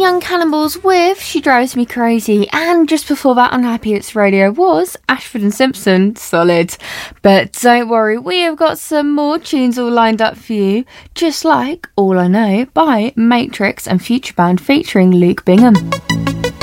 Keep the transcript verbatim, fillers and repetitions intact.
Young Cannibals with She Drives Me Crazy, and just before that on Happy Hits Radio was Ashford and Simpson, solid. But don't worry, we have got some more tunes all lined up for you, just like All I Know by Matrix and Future Band featuring Luke Bingham.